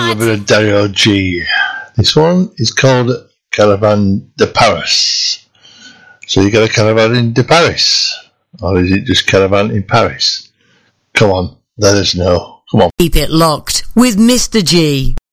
a bit of Dario G. This one is called Caravan de Paris. So you got a caravan in Paris? Or is it just caravan in Paris? Come on, let us know. Come on. Keep it locked with Mr. G.